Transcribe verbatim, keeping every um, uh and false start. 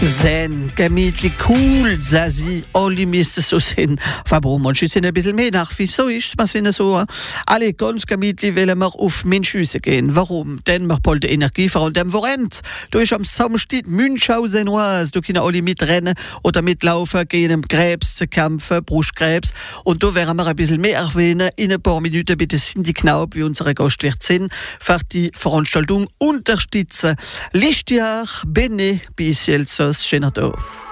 Zen, gemütlich, cool, Sasi, alle müssten so sein. Aber manche sind ein bisschen mehr nach, wieso ist es mir so? Alle ganz gemütlich wollen wir auf Menschhüse gehen. Warum? Denn wir wollen die Energie von dem Vorrent. Du ist am Samstag Münchhausen Oise. Du können alle mitrennen oder mitlaufen, gehen um Krebs zu kämpfen, Brustkrebs. Und da werden wir ein bisschen mehr erwähnen. In ein paar Minuten bitte Cindy Knaub, wie unsere Gastwirt sind, für die Veranstaltung unterstützen. Lichtjahr, Bene, bis jetzt. Schöner Tag.